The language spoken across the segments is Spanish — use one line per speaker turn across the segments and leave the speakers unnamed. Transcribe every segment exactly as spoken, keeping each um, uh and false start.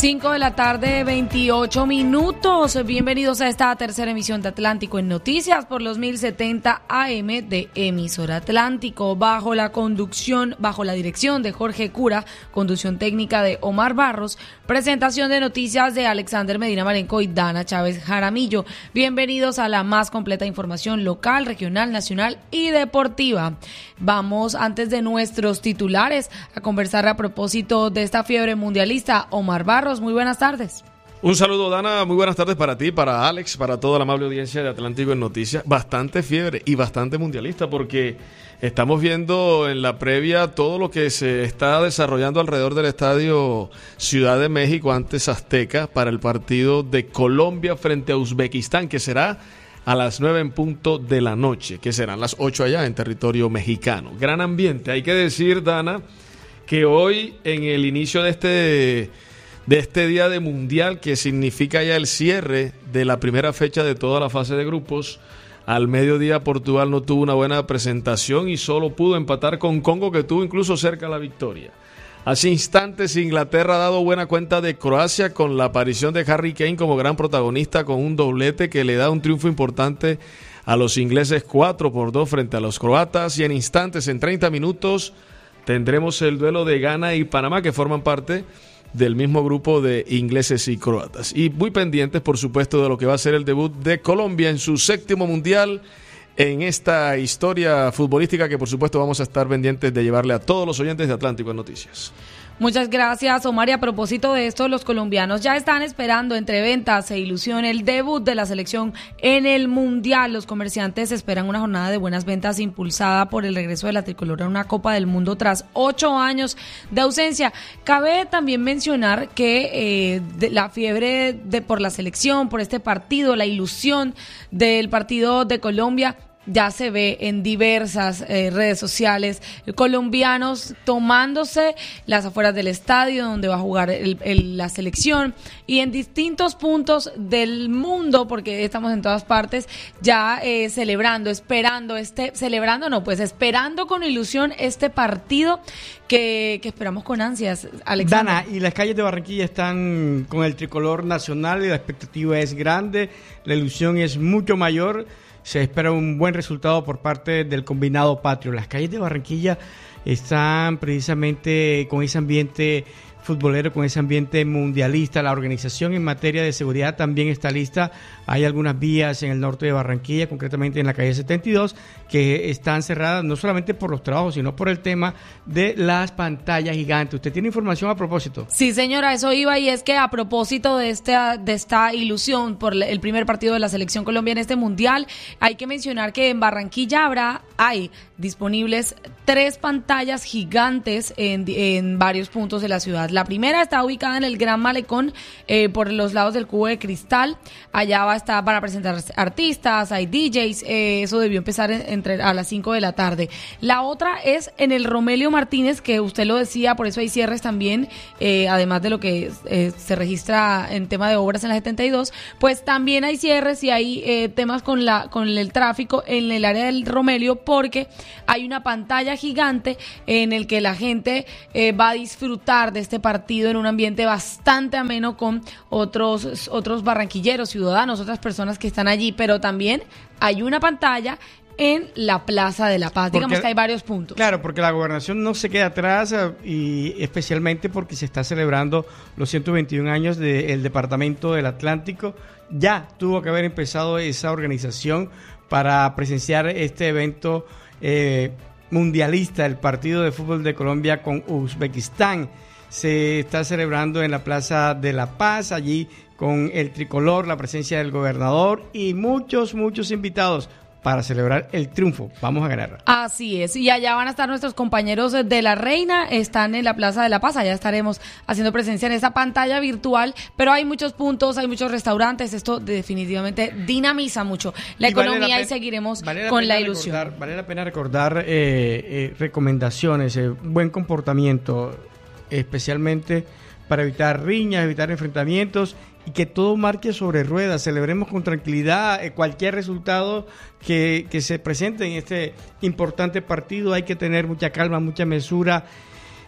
cinco de la tarde, veintiocho minutos. Bienvenidos a esta tercera emisión de Atlántico en Noticias por los mil setenta A M de Emisora Atlántico, bajo la conducción, bajo la dirección de Jorge Cura, conducción técnica de Omar Barros, presentación de noticias de Alexander Medina Marenco y Dana Chávez Jaramillo. Bienvenidos a la más completa información local, regional, nacional y deportiva. Vamos, antes de nuestros titulares, a conversar a propósito de esta fiebre mundialista. Omar Barros, muy buenas tardes.
Un saludo, Dana, muy buenas tardes para ti, para Alex, para toda la amable audiencia de Atlántico en Noticias. Bastante fiebre y bastante mundialista porque estamos viendo en la previa todo lo que se está desarrollando alrededor del estadio Ciudad de México, antes Azteca, para el partido de Colombia frente a Uzbekistán, que será a las nueve en punto de la noche, que serán las ocho allá en territorio mexicano. Gran ambiente. Hay que decir, Dana, que hoy en el inicio de este, de este día de mundial, que significa ya el cierre de la primera fecha de toda la fase de grupos, al mediodía Portugal no tuvo una buena presentación y solo pudo empatar con Congo, que tuvo incluso cerca la victoria. Hace instantes Inglaterra ha dado buena cuenta de Croacia con la aparición de Harry Kane como gran protagonista, con un doblete que le da un triunfo importante a los ingleses cuatro por dos frente a los croatas. Y en instantes, en treinta minutos, tendremos el duelo de Ghana y Panamá, que forman parte del mismo grupo de ingleses y croatas. Y muy pendientes, por supuesto, de lo que va a ser el debut de Colombia en su séptimo mundial, en esta historia futbolística que, por supuesto, vamos a estar pendientes de llevarle a todos los oyentes de Atlántico en Noticias.
Muchas gracias, Omar. Y a propósito de esto, los colombianos ya están esperando entre ventas e ilusión el debut de la selección en el Mundial. Los comerciantes esperan una jornada de buenas ventas impulsada por el regreso de la tricolor a una Copa del Mundo tras ocho años de ausencia. Cabe también mencionar que eh, de la fiebre de, por la selección, por este partido, la ilusión del partido de Colombia, ya se ve en diversas eh, redes sociales, colombianos tomándose las afueras del estadio donde va a jugar el, el, la selección, y en distintos puntos del mundo, porque estamos en todas partes, ya eh, celebrando, esperando este, celebrando no, pues esperando con ilusión este partido que, que esperamos con ansias, Alexander.
Dana, y las calles de Barranquilla están con el tricolor nacional y la expectativa es grande, la ilusión es mucho mayor. Se espera un buen resultado por parte del combinado patrio. Las calles de Barranquilla están precisamente con ese ambiente futbolero, con ese ambiente mundialista. La organización en materia de seguridad también está lista. Hay algunas vías en el norte de Barranquilla, concretamente en la calle setenta y dos, que están cerradas no solamente por los trabajos, sino por el tema de las pantallas gigantes. ¿Usted tiene información a propósito?
Sí, señora, eso iba, y es que a propósito de esta, de esta ilusión por el primer partido de la Selección Colombia en este Mundial, hay que mencionar que en Barranquilla habrá, hay disponibles tres pantallas gigantes en, en varios puntos de la ciudad. La primera está ubicada en el Gran Malecón, eh, por los lados del Cubo de Cristal. Allá va a estar para presentar artistas, hay D Js, eh, eso debió empezar en, entre a las cinco de la tarde. La otra es en el Romelio Martínez, que usted lo decía, por eso hay cierres también, eh, además de lo que eh, se registra en tema de obras en la setenta y dos, pues también hay cierres y hay eh, temas con la con el tráfico en el área del Romelio, porque hay una pantalla gigante en el que la gente eh, va a disfrutar de este partido en un ambiente bastante ameno con otros, otros barranquilleros, ciudadanos, otras personas que están allí, pero también hay una pantalla en la Plaza de la Paz. Porque, digamos que hay varios puntos.
Claro, porque la gobernación no se queda atrás, y especialmente porque se está celebrando los ciento veintiún años del Departamento del Atlántico. Ya tuvo que haber empezado esa organización para presenciar este evento eh, mundialista, el partido de fútbol de Colombia con Uzbekistán. Se está celebrando en la Plaza de la Paz, allí con el tricolor, la presencia del gobernador y muchos, muchos invitados para celebrar el triunfo. Vamos a ganar.
Así es, y allá van a estar nuestros compañeros de La Reina, están en la Plaza de la Paz, allá estaremos haciendo presencia en esa pantalla virtual, pero hay muchos puntos, hay muchos restaurantes, esto definitivamente dinamiza mucho la y economía vale la pe- y seguiremos vale la con la ilusión.
Recordar, vale la pena recordar eh, eh, recomendaciones, eh, buen comportamiento, especialmente para evitar riñas, evitar enfrentamientos, y que todo marque sobre ruedas. Celebremos con tranquilidad eh, cualquier resultado que, que se presente en este importante partido. Hay que tener mucha calma, mucha mesura.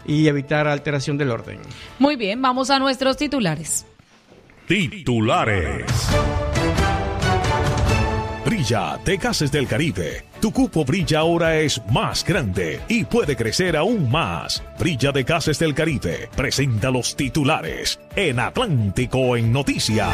y evitar alteración del orden.
Muy bien, vamos a nuestros titulares.
Titulares. Brilla de Gases del Caribe. Tu cupo Brilla ahora es más grande y puede crecer aún más. Brilla de Gases del Caribe presenta los titulares en Atlántico en Noticias.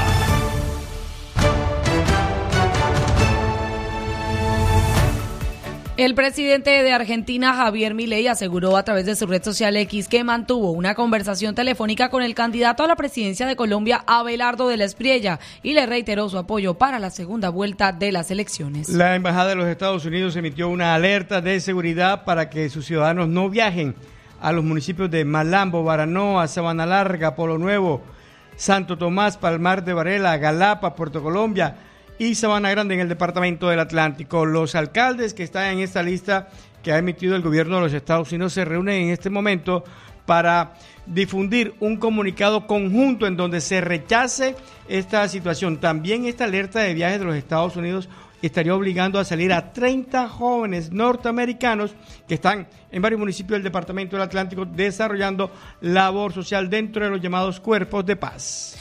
El presidente de Argentina, Javier Milei, aseguró a través de su red social X que mantuvo una conversación telefónica con el candidato a la presidencia de Colombia, Abelardo de la Espriella, y le reiteró su apoyo para la segunda vuelta de las elecciones.
La Embajada de los Estados Unidos emitió una alerta de seguridad para que sus ciudadanos no viajen a los municipios de Malambo, Baranoa, Sabana Larga, Polo Nuevo, Santo Tomás, Palmar de Varela, Galapa, Puerto Colombia y Sabana Grande en el departamento del Atlántico. Los alcaldes que están en esta lista que ha emitido el gobierno de los Estados Unidos se reúnen en este momento para difundir un comunicado conjunto en donde se rechace esta situación. También esta alerta de viajes de los Estados Unidos estaría obligando a salir a treinta jóvenes norteamericanos que están en varios municipios del departamento del Atlántico desarrollando labor social dentro de los llamados cuerpos de paz.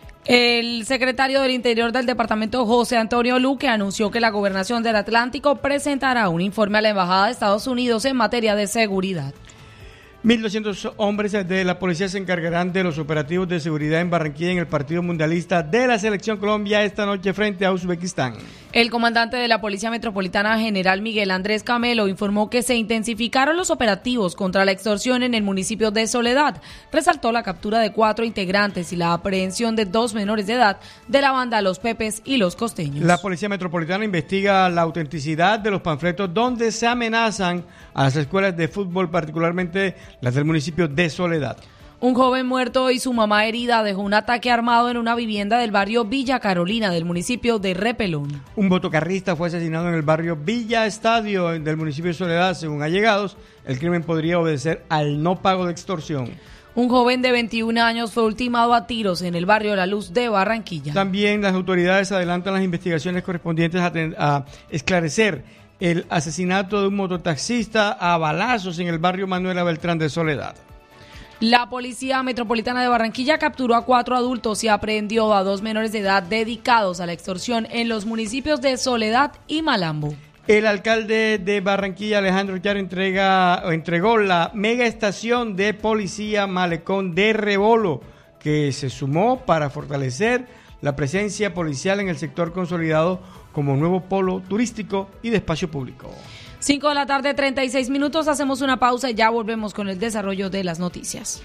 El secretario del Interior del departamento, José Antonio Luque, anunció que la Gobernación del Atlántico presentará un informe a la Embajada de Estados Unidos en materia de seguridad.
mil doscientos hombres de la policía se encargarán de los operativos de seguridad en Barranquilla en el partido mundialista de la Selección Colombia esta noche frente a Uzbekistán.
El comandante de la Policía Metropolitana, general Miguel Andrés Camelo, informó que se intensificaron los operativos contra la extorsión en el municipio de Soledad. Resaltó la captura de cuatro integrantes y la aprehensión de dos menores de edad de la banda Los Pepes y Los Costeños.
La Policía Metropolitana investiga la autenticidad de los panfletos donde se amenazan a las escuelas de fútbol, particularmente las del municipio de Soledad.
Un joven muerto y su mamá herida dejó un ataque armado en una vivienda del barrio Villa Carolina del municipio de Repelón.
Un motocarrista fue asesinado en el barrio Villa Estadio del municipio de Soledad. Según allegados, el crimen podría obedecer al no pago de extorsión.
Un joven de veintiún años fue ultimado a tiros en el barrio La Luz de Barranquilla.
También las autoridades adelantan las investigaciones correspondientes a, ten- a esclarecer el asesinato de un mototaxista a balazos en el barrio Manuela Beltrán de Soledad.
La Policía Metropolitana de Barranquilla capturó a cuatro adultos y aprehendió a dos menores de edad dedicados a la extorsión en los municipios de Soledad y Malambo.
El alcalde de Barranquilla, Alejandro Char, entrega, entregó la mega estación de policía Malecón de Rebolo, que se sumó para fortalecer la presencia policial en el sector consolidado como nuevo polo turístico y de espacio público.
cinco de la tarde, treinta y seis minutos, hacemos una pausa y ya volvemos con el desarrollo de las noticias.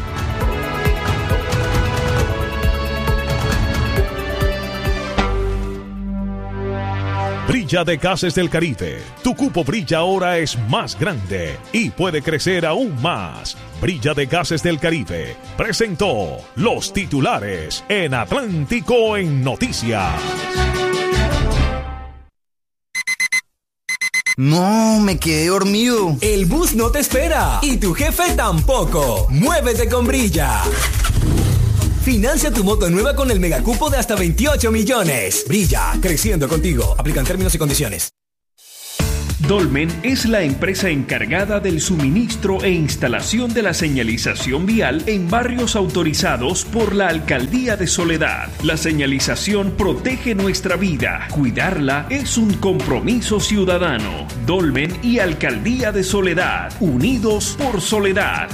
Brilla de Gases del Caribe. Tu cupo Brilla ahora es más grande y puede crecer aún más. Brilla de Gases del Caribe presentó los titulares en Atlántico en Noticias.
No, me quedé dormido.
El bus no te espera y tu jefe tampoco. Muévete con Brilla. Financia tu moto nueva con el megacupo de hasta veintiocho millones. Brilla, creciendo contigo. Aplican términos y condiciones.
Dolmen es la empresa encargada del suministro e instalación de la señalización vial en barrios autorizados por la Alcaldía de Soledad. La señalización protege nuestra vida. Cuidarla es un compromiso ciudadano. Dolmen y Alcaldía de Soledad, unidos por Soledad.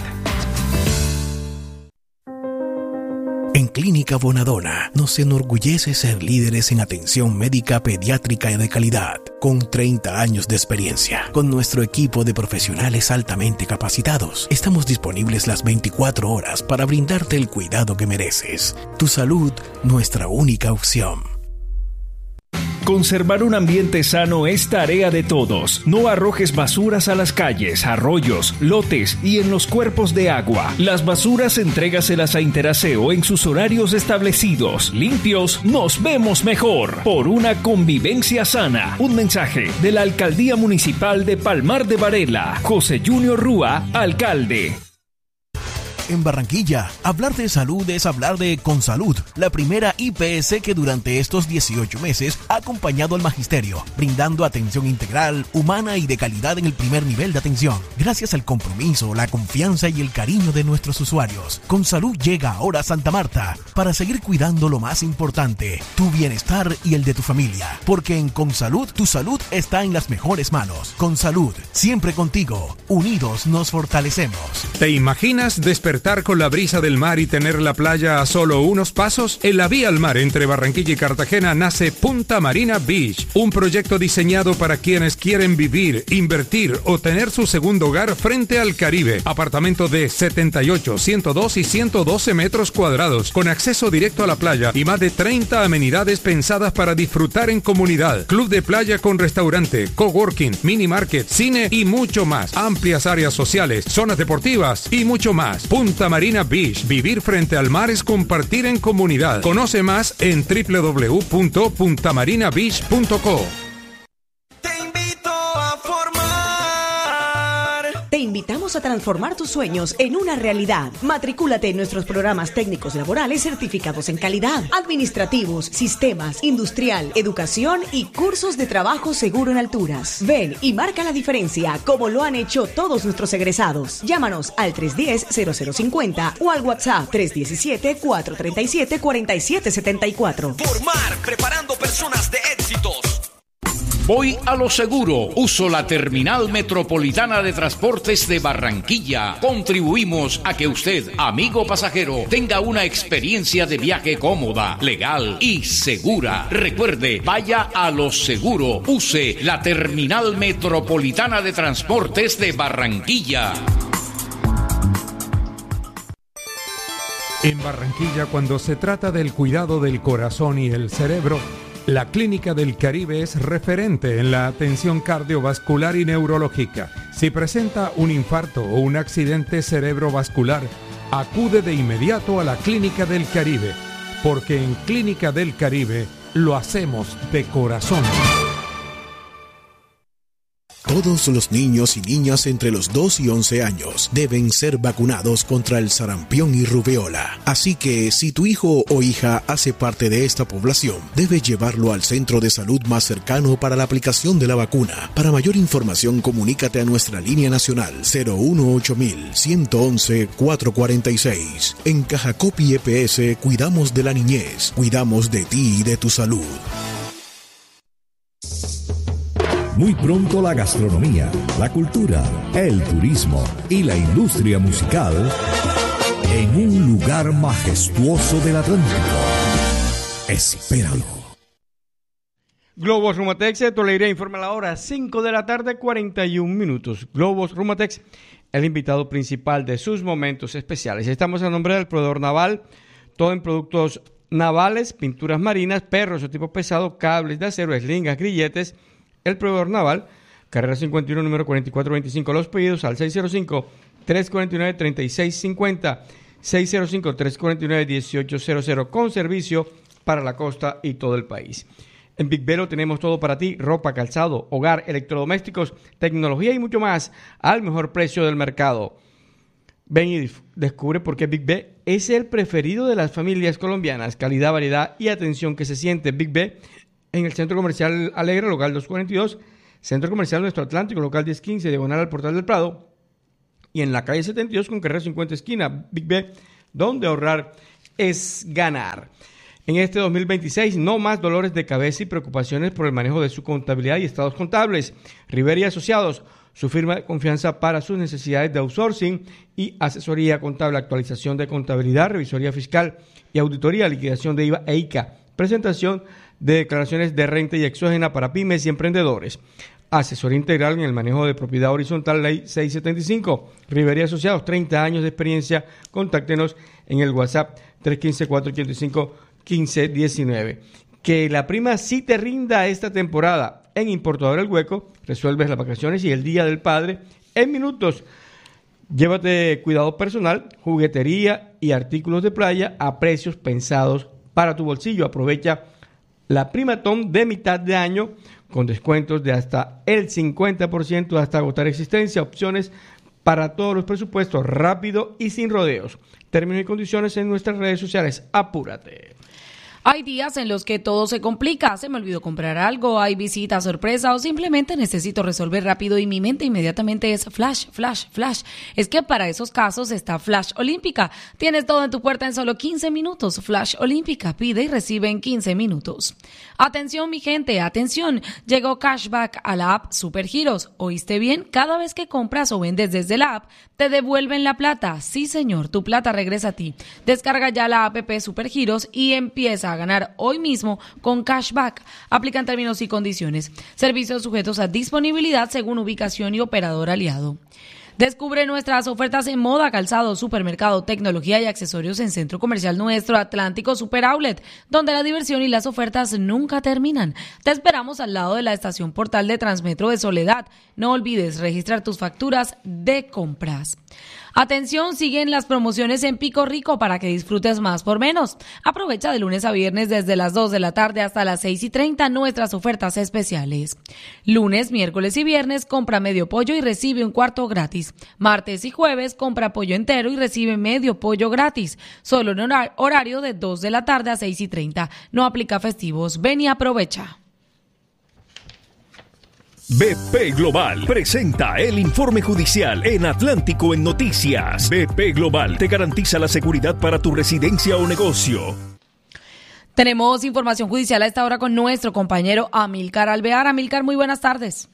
En Clínica Bonadona nos enorgullece ser líderes en atención médica pediátrica de calidad, con treinta años de experiencia. Con nuestro equipo de profesionales altamente capacitados, estamos disponibles las veinticuatro horas para brindarte el cuidado que mereces. Tu salud, nuestra única opción.
Conservar un ambiente sano es tarea de todos. No arrojes basuras a las calles, arroyos, lotes y en los cuerpos de agua. Las basuras entrégaselas a Interaseo en sus horarios establecidos. Limpios, nos vemos mejor. Por una convivencia sana. Un mensaje de la Alcaldía Municipal de Palmar de Varela. José Junior Rúa, alcalde.
en Barranquilla. Hablar de salud es hablar de Consalud, la primera I P S que durante estos dieciocho meses ha acompañado al magisterio, brindando atención integral, humana y de calidad en el primer nivel de atención. Gracias al compromiso, la confianza y el cariño de nuestros usuarios, Consalud llega ahora a Santa Marta para seguir cuidando lo más importante, tu bienestar y el de tu familia. Porque en Consalud, tu salud está en las mejores manos. Consalud, siempre contigo. Unidos nos fortalecemos.
¿Te imaginas despertar con la brisa del mar y tener la playa a solo unos pasos? En la vía al mar entre Barranquilla y Cartagena nace Punta Marina Beach, un proyecto diseñado para quienes quieren vivir, invertir o tener su segundo hogar frente al Caribe. Apartamento de setenta y ocho, ciento dos y ciento doce metros cuadrados, con acceso directo a la playa y más de treinta amenidades pensadas para disfrutar en comunidad. Club de playa con restaurante, coworking, mini market, cine y mucho más. Amplias áreas sociales, zonas deportivas y mucho más. Punta Marina Beach. Vivir frente al mar es compartir en comunidad. Conoce más en doble u doble u doble u punto punta marina beach punto co.
Te invitamos a transformar tus sueños en una realidad. Matricúlate en nuestros programas técnicos laborales certificados en calidad, administrativos, sistemas, industrial, educación y cursos de trabajo seguro en alturas. Ven y marca la diferencia como lo han hecho todos nuestros egresados. Llámanos al tres uno cero, cero cero cinco cero o al WhatsApp tres uno siete, cuatro tres siete, cuatro siete siete cuatro.
Formar, preparando personas de éxitos.
Voy a lo seguro. Uso la Terminal Metropolitana de Transportes de Barranquilla. Contribuimos a que usted, amigo pasajero, tenga una experiencia de viaje cómoda, legal y segura. Recuerde, vaya a lo seguro. Use la Terminal Metropolitana de Transportes de Barranquilla.
En Barranquilla, cuando se trata del cuidado del corazón y el cerebro, la Clínica del Caribe es referente en la atención cardiovascular y neurológica. Si presenta un infarto o un accidente cerebrovascular, acude de inmediato a la Clínica del Caribe, porque en Clínica del Caribe lo hacemos de corazón.
Todos los niños y niñas entre los dos y once años deben ser vacunados contra el sarampión y rubeola. Así que si tu hijo o hija hace parte de esta población, debes llevarlo al centro de salud más cercano para la aplicación de la vacuna. Para mayor información, comunícate a nuestra línea nacional cero uno ocho mil, ciento once, cuatrocientos cuarenta y seis. En Cajacopi E P S cuidamos de la niñez, cuidamos de ti y de tu salud.
Muy pronto la gastronomía, la cultura, el turismo y la industria musical en un lugar majestuoso del Atlántico. Espéralo.
Globos Rumatex, Toledo informa la hora, cinco de la tarde, cuarenta y un minutos. Globos Rumatex, el invitado principal de sus momentos especiales. Estamos a nombre del proveedor naval, todo en productos navales, pinturas marinas, perros de tipo pesado, cables de acero, eslingas, grilletes. El proveedor naval, carrera cincuenta y uno, número cuarenta y cuatro veinticinco. Los pedidos al seis cero cinco, tres cuatro nueve, tres seis cinco cero, seis cero cinco, tres cuatro nueve, uno ocho cero cero, con servicio para la costa y todo el país. En Big Velo tenemos todo para ti: ropa, calzado, hogar, electrodomésticos, tecnología y mucho más al mejor precio del mercado. Ven y descubre por qué Big B es el preferido de las familias colombianas. Calidad, variedad y atención que se siente. Big B en el Centro Comercial Alegre, local doscientos cuarenta y dos, Centro Comercial Nuestro Atlántico, local diez quince, diagonal al Portal del Prado, y en la calle setenta y dos con carrera cincuenta esquina. Big B, donde ahorrar es ganar. En este dos mil veintiséis, no más dolores de cabeza y preocupaciones por el manejo de su contabilidad y estados contables. Rivera y Asociados, su firma de confianza para sus necesidades de outsourcing y asesoría contable, actualización de contabilidad, revisoría fiscal y auditoría, liquidación de I V A e I C A, presentación de declaraciones de renta y exógena para pymes y emprendedores. Asesoría integral en el manejo de propiedad horizontal, ley seiscientos setenta y cinco. Rivera y Asociados, treinta años de experiencia. Contáctenos en el WhatsApp tres uno cinco, cuatro ocho cinco, uno cinco uno nueve. Que la prima sí te rinda esta temporada. En Importador El Hueco, resuelves las vacaciones y el Día del Padre en minutos. Llévate cuidado personal, juguetería y artículos de playa a precios pensados para tu bolsillo. Aprovecha la primatón de mitad de año con descuentos de hasta el cincuenta por ciento hasta agotar existencia. Opciones Para todos los presupuestos, rápido y sin rodeos. Términos y condiciones en nuestras redes sociales. Apúrate.
Hay días en los que todo se complica, se me olvidó comprar algo, hay visita sorpresa o simplemente necesito resolver rápido y mi mente inmediatamente es flash, flash, flash. Es que para esos casos está Flash Olímpica. Tienes todo en tu puerta en solo quince minutos. Flash Olímpica, pide y recibe en quince minutos. Atención mi gente, atención, llegó cashback a la app Supergiros. ¿Oíste bien? Cada vez que compras o vendes desde la app, te devuelven la plata. Sí señor, tu plata regresa a ti. Descarga ya la app Supergiros y empieza a ganar hoy mismo con cashback. Aplican términos y condiciones. Servicios sujetos a disponibilidad según ubicación y operador aliado. Descubre nuestras ofertas en moda, calzado, supermercado, tecnología y accesorios en Centro Comercial Nuestro Atlántico Super Outlet, donde la diversión y las ofertas nunca terminan. Te esperamos al lado de la estación Portal de Transmetro de Soledad. No olvides registrar tus facturas de compras. Atención, siguen las promociones en Pico Rico para que disfrutes más por menos. Aprovecha de lunes a viernes desde las dos de la tarde hasta las seis y treinta nuestras ofertas especiales. Lunes, miércoles y viernes compra medio pollo y recibe un cuarto gratis. Martes y jueves compra pollo entero y recibe medio pollo gratis. Solo en horario de dos de la tarde a seis y treinta. No aplica festivos. Ven y aprovecha.
B P Global presenta el informe judicial en Atlántico en Noticias. B P Global te garantiza la seguridad para tu residencia o negocio.
Tenemos información judicial a esta hora con nuestro compañero Amílcar Alvear. Amílcar, muy buenas tardes.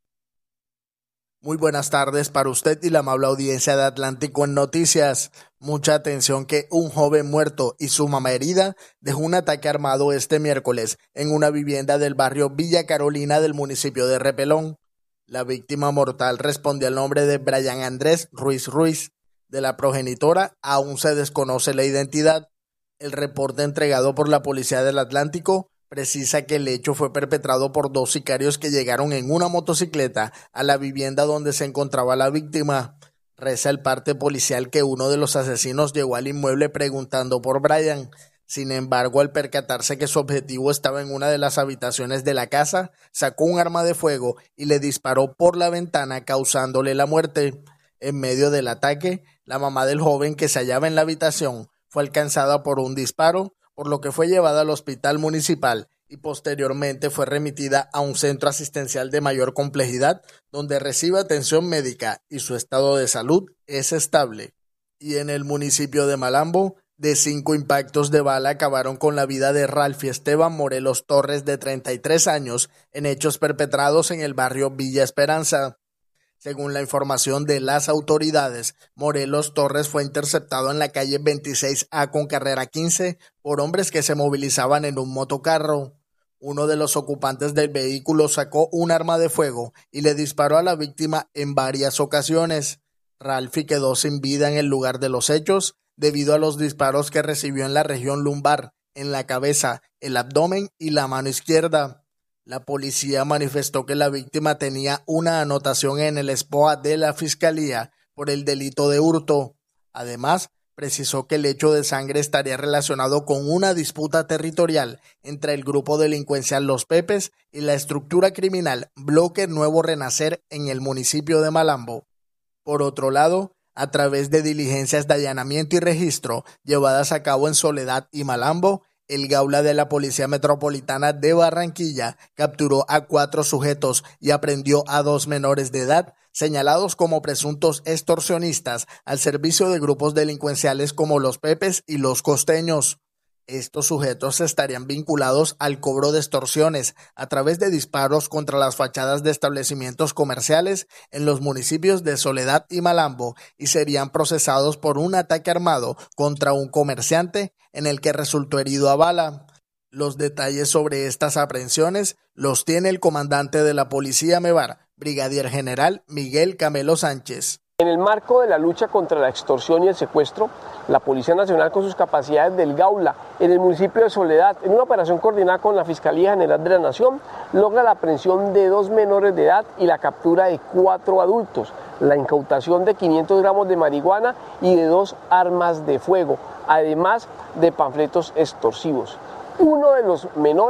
Muy buenas tardes para usted y la amable audiencia de Atlántico en Noticias. Mucha atención que un joven muerto y su mamá herida dejó un ataque armado este miércoles en una vivienda del barrio Villa Carolina del municipio de Repelón. La víctima mortal responde al nombre de Brian Andrés Ruiz Ruiz. De la progenitora aún se desconoce la identidad. El reporte entregado por la Policía del Atlántico precisa que el hecho fue perpetrado por dos sicarios que llegaron en una motocicleta a la vivienda donde se encontraba la víctima. Reza el parte policial que uno de los asesinos llegó al inmueble preguntando por Brian. Sin embargo, al percatarse que su objetivo estaba en una de las habitaciones de la casa, sacó un arma de fuego y le disparó por la ventana, causándole la muerte. En medio del ataque, la mamá del joven que se hallaba en la habitación fue alcanzada por un disparo, por lo que fue llevada al hospital municipal y posteriormente fue remitida a un centro asistencial de mayor complejidad donde recibe atención médica y su estado de salud es estable. Y en el municipio de Malambo, de cinco impactos de bala acabaron con la vida de Ralfi Esteban Morelos Torres, de treinta y tres años, en hechos perpetrados en el barrio Villa Esperanza. Según la información de las autoridades, Morelos Torres fue interceptado en la calle veintiséis A con carrera quince por hombres que se movilizaban en un motocarro. Uno de los ocupantes del vehículo sacó un arma de fuego y le disparó a la víctima en varias ocasiones. Ralfi quedó sin vida en el lugar de los hechos debido a los disparos que recibió en la región lumbar, en la cabeza, el abdomen y la mano izquierda. La policía manifestó que la víctima tenía una anotación en el S P O A de la Fiscalía por el delito de hurto. Además, precisó que el hecho de sangre estaría relacionado con una disputa territorial entre el grupo delincuencial Los Pepes y la estructura criminal Bloque Nuevo Renacer en el municipio de Malambo. Por otro lado, a través de diligencias de allanamiento y registro llevadas a cabo en Soledad y Malambo, el Gaula de la Policía Metropolitana de Barranquilla capturó a cuatro sujetos y aprendió a dos menores de edad, señalados como presuntos extorsionistas al servicio de grupos delincuenciales como Los Pepes y Los Costeños. Estos sujetos estarían vinculados al cobro de extorsiones a través de disparos contra las fachadas de establecimientos comerciales en los municipios de Soledad y Malambo y serían procesados por un ataque armado contra un comerciante en el que resultó herido a bala. Los detalles sobre estas aprehensiones los tiene el comandante de la Policía Mevar, Brigadier General Miguel Camelo Sánchez.
En el marco de la lucha contra la extorsión y el secuestro, la Policía Nacional, con sus capacidades del Gaula en el municipio de Soledad, en una operación coordinada con la Fiscalía General de la Nación, logra la aprehensión de dos menores de edad y la captura de cuatro adultos, la incautación de quinientos gramos de marihuana y de dos armas de fuego, además de panfletos extorsivos. Uno de los menores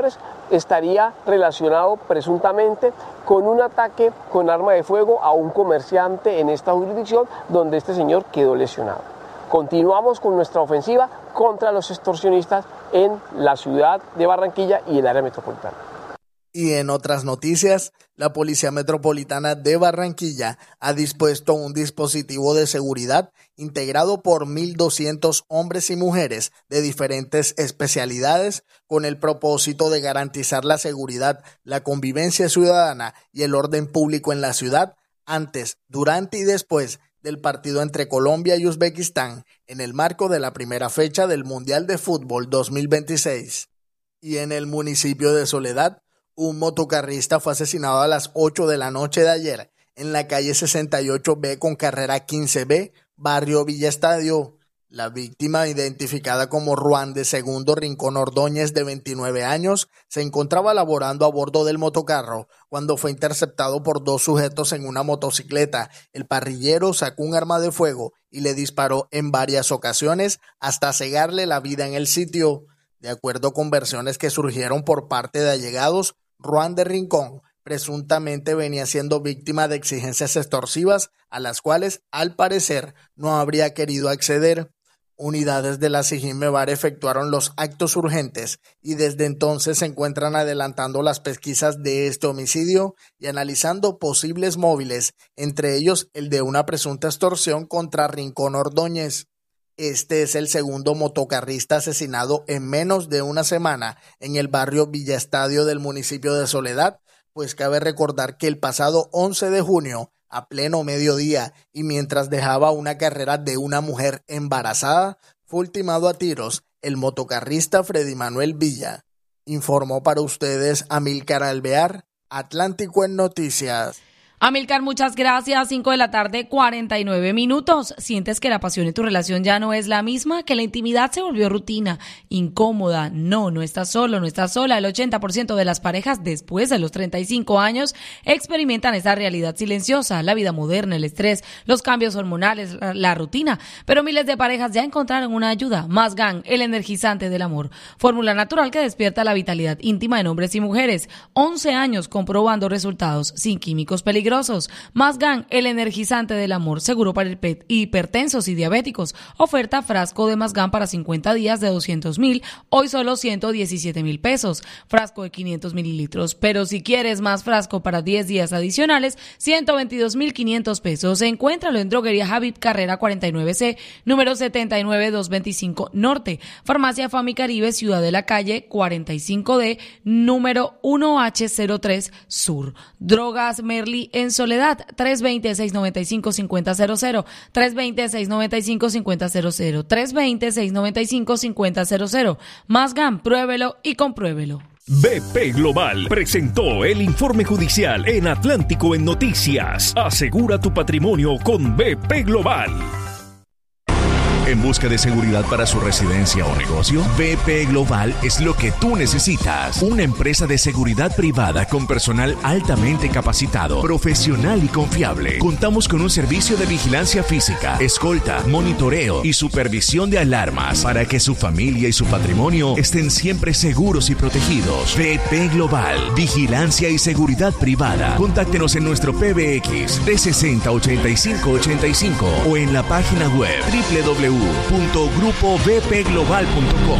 estaría relacionado presuntamente con un ataque con arma de fuego a un comerciante en esta jurisdicción donde este señor quedó lesionado. Continuamos con nuestra ofensiva contra los extorsionistas en la ciudad de Barranquilla y el área metropolitana.
Y en otras noticias, la Policía Metropolitana de Barranquilla ha dispuesto un dispositivo de seguridad integrado por mil doscientos hombres y mujeres de diferentes especialidades con el propósito de garantizar la seguridad, la convivencia ciudadana y el orden público en la ciudad antes, durante y después del partido entre Colombia y Uzbekistán en el marco de la primera fecha del Mundial de Fútbol dos mil veintiséis. Y en el municipio de Soledad, un motocarrista fue asesinado a las ocho de la noche de ayer en la calle sesenta y ocho B con carrera quince B, barrio Villa Estadio. La víctima, identificada como Ruan de Segundo Rincón Ordóñez, de veintinueve años, se encontraba laborando a bordo del motocarro cuando fue interceptado por dos sujetos en una motocicleta. El parrillero sacó un arma de fuego y le disparó en varias ocasiones hasta cegarle la vida en el sitio. De acuerdo con versiones que surgieron por parte de allegados, Ruan de Rincón presuntamente venía siendo víctima de exigencias extorsivas a las cuales, al parecer, no habría querido acceder. Unidades de la SIJIN-MEBAR efectuaron los actos urgentes y desde entonces se encuentran adelantando las pesquisas de este homicidio y analizando posibles móviles, entre ellos el de una presunta extorsión contra Rincón Ordóñez. Este es el segundo motocarrista asesinado en menos de una semana en el barrio Villa Estadio del municipio de Soledad, pues cabe recordar que el pasado once de junio, a pleno mediodía y mientras dejaba una carrera de una mujer embarazada, fue ultimado a tiros el motocarrista Freddy Manuel Villa. Informó para ustedes Amílcar Alvear, Atlántico en Noticias.
Amílcar, muchas gracias. cinco de la tarde, cuarenta y nueve minutos. ¿Sientes que la pasión en tu relación ya no es la misma? ¿Que la intimidad se volvió rutina, incómoda? No, no estás solo, no estás sola. El ochenta por ciento de las parejas después de los treinta y cinco años experimentan esta realidad silenciosa, la vida moderna, el estrés, los cambios hormonales, la, la rutina. Pero miles de parejas ya encontraron una ayuda. Masgan, el energizante del amor. Fórmula natural que despierta la vitalidad íntima en hombres y mujeres. once años comprobando resultados sin químicos peligrosos. Masgan, el energizante del amor, seguro para hipertensos y diabéticos. Oferta frasco de Masgan para cincuenta días de doscientos mil, hoy solo ciento diecisiete mil pesos. Frasco de quinientos mililitros, pero si quieres más frasco para diez días adicionales, ciento veintidós mil quinientos pesos. Encuéntralo en Droguería Javip Carrera cuarenta y nueve C, número setenta y nueve doscientos veinticinco Norte. Farmacia Fami Caribe, Ciudad de la Calle cuarenta y cinco D, número uno H cero tres Sur. Drogas Merli en Soledad, tres dos cero, seis nueve cinco, cinco cero cero cero, tres dos cero, seis nueve cinco, cinco cero cero cero, tres dos cero, seis nueve cinco, cinco cero cero cero. Masgan, pruébelo y compruébelo.
B P Global presentó el informe judicial en Atlántico en Noticias. Asegura tu patrimonio con B P Global.
¿En busca de seguridad para su residencia o negocio? B P Global es lo que tú necesitas. Una empresa de seguridad privada con personal altamente capacitado, profesional y confiable. Contamos con un servicio de vigilancia física, escolta, monitoreo y supervisión de alarmas para que su familia y su patrimonio estén siempre seguros y protegidos. B P Global, vigilancia y seguridad privada. Contáctenos en nuestro P B X trescientos sesenta, ochenta y cinco ochenta y cinco o en la página web doble u doble u doble u punto grupo b p global punto com.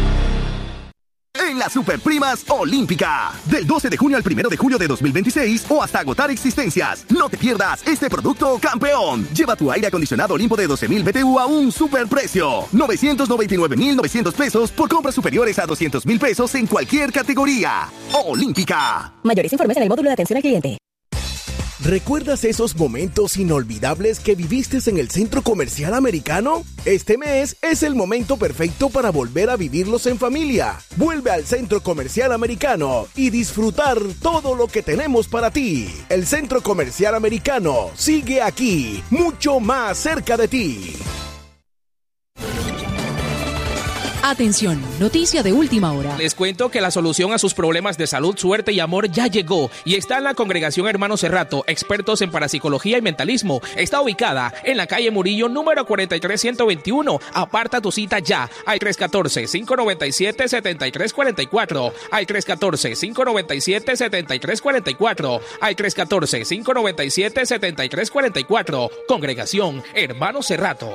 En las Superprimas Olímpica, del doce de junio al primero de julio de dos mil veintiséis o hasta agotar existencias. No te pierdas este producto campeón. Lleva tu aire acondicionado Olimpo de doce mil B T U a un superprecio. novecientos noventa y nueve mil novecientos pesos por compras superiores a doscientos mil pesos en cualquier categoría. Olímpica.
Mayores informes en el módulo de atención al cliente.
¿Recuerdas esos momentos inolvidables que viviste en el Centro Comercial Americano? Este mes es el momento perfecto para volver a vivirlos en familia. Vuelve al Centro Comercial Americano y disfrutar todo lo que tenemos para ti. El Centro Comercial Americano sigue aquí, mucho más cerca de ti.
Atención, noticia de última hora.
Les cuento que la solución a sus problemas de salud, suerte y amor ya llegó y está en la Congregación Hermano Cerrato, expertos en parapsicología y mentalismo. Está ubicada en la calle Murillo, número cuarenta y tres ciento veintiuno. Aparta tu cita ya al tres uno cuatro, cinco nueve siete, siete tres cuatro cuatro, al tres uno cuatro, cinco nueve siete, siete tres cuatro cuatro, al tres uno cuatro, cinco nueve siete, siete tres cuatro cuatro. Congregación Hermano Cerrato.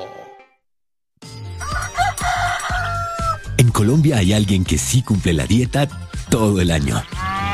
En Colombia hay alguien que sí cumple la dieta todo el año.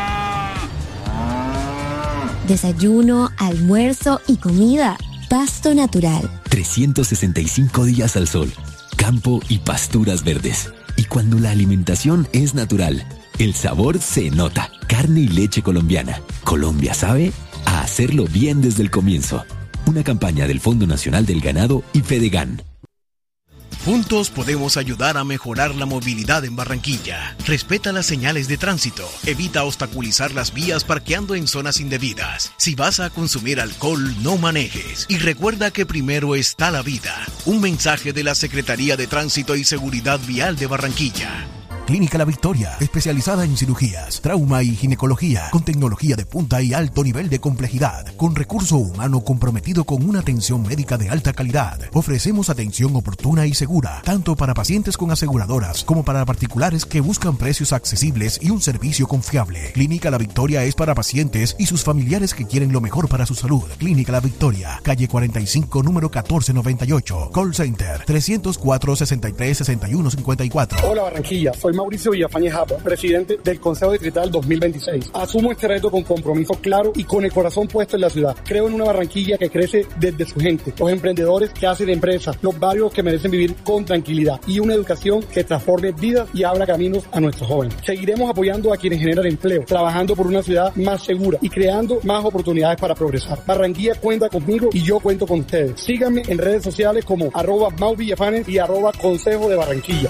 Desayuno, almuerzo y comida. Pasto natural.
trescientos sesenta y cinco días al sol, campo y pasturas verdes. Y cuando la alimentación es natural, el sabor se nota. Carne y leche colombiana. Colombia sabe a hacerlo bien desde el comienzo. Una campaña del Fondo Nacional del Ganado y Fedegan.
Juntos podemos ayudar a mejorar la movilidad en Barranquilla. Respeta las señales de tránsito. Evita obstaculizar las vías parqueando en zonas indebidas. Si vas a consumir alcohol, no manejes. Y recuerda que primero está la vida. Un mensaje de la Secretaría de Tránsito y Seguridad Vial de Barranquilla.
Clínica La Victoria, especializada en cirugías, trauma y ginecología, con tecnología de punta y alto nivel de complejidad, con recurso humano comprometido con una atención médica de alta calidad. Ofrecemos atención oportuna y segura, tanto para pacientes con aseguradoras como para particulares que buscan precios accesibles y un servicio confiable. Clínica La Victoria es para pacientes y sus familiares que quieren lo mejor para su salud. Clínica La Victoria, calle cuarenta y cinco, número catorce noventa y ocho. Call Center tres cero cuatro, seis tres, seis uno cinco cuatro.
Hola Barranquilla, soy Mauricio Villafañe Japa, presidente del Consejo Distrital dos mil veintiséis. Asumo este reto con compromiso claro y con el corazón puesto en la ciudad. Creo en una Barranquilla que crece desde su gente, los emprendedores que hacen empresas, los barrios que merecen vivir con tranquilidad y una educación que transforme vidas y abra caminos a nuestros jóvenes. Seguiremos apoyando a quienes generan empleo, trabajando por una ciudad más segura y creando más oportunidades para progresar. Barranquilla cuenta conmigo y yo cuento con ustedes. Síganme en redes sociales como arroba Mau Villafanes y arroba Consejo de Barranquilla.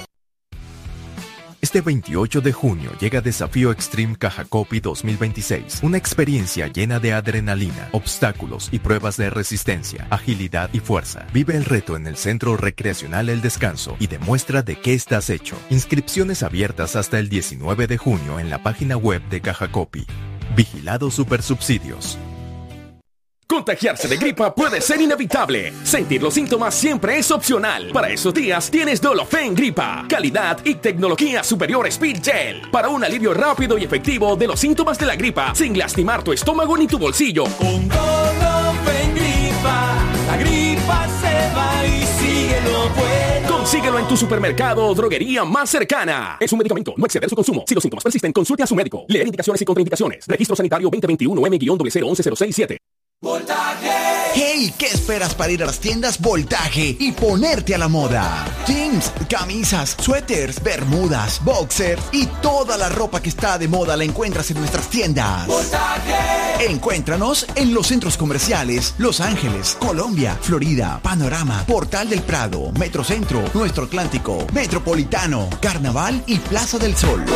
Este veintiocho de junio llega Desafío Extreme Cajacopi dos mil veintiséis, una experiencia llena de adrenalina, obstáculos y pruebas de resistencia, agilidad y fuerza. Vive el reto en el Centro Recreacional El Descanso y demuestra de qué estás hecho. Inscripciones abiertas hasta el diecinueve de junio en la página web de Cajacopi. Vigilado Supersubsidios.
Contagiarse de gripa puede ser inevitable. Sentir los síntomas siempre es opcional. Para esos días tienes Dolofen Gripa. Calidad y tecnología superior Speed Gel. Para un alivio rápido y efectivo de los síntomas de la gripa, sin lastimar tu estómago ni tu bolsillo.
Con Dolofen Gripa, la gripa se va y sigue lo bueno.
Consíguelo en tu supermercado o droguería más cercana. Es un medicamento, no exceder su consumo. Si los síntomas persisten, consulte a su médico. Leer indicaciones y contraindicaciones. Registro Sanitario veinte veintiuno M cero cero once cero seis siete.
¡Voltaje! Hey, ¿qué esperas para ir a las tiendas Voltaje y ponerte a la moda? Jeans, camisas, suéteres, bermudas, boxers y toda la ropa que está de moda la encuentras en nuestras tiendas. ¡Voltaje! Encuéntranos en los centros comerciales Los Ángeles, Colombia, Florida, Panorama, Portal del Prado, Metrocentro, Nuestro Atlántico, Metropolitano, Carnaval y Plaza del Sol.